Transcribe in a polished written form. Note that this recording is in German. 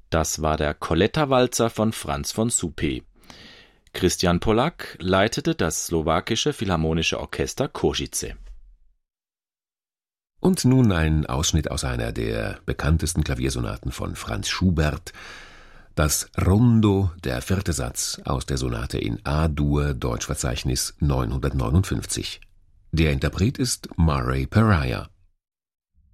Das war der Coletta-Walzer von Franz von Suppé. Christian Polak leitete das slowakische Philharmonische Orchester Košice. Und nun ein Ausschnitt aus einer der bekanntesten Klaviersonaten von Franz Schubert, das Rondo, der 4. Satz aus der Sonate in A-Dur, Deutschverzeichnis 959. Der Interpret ist Murray Pariah.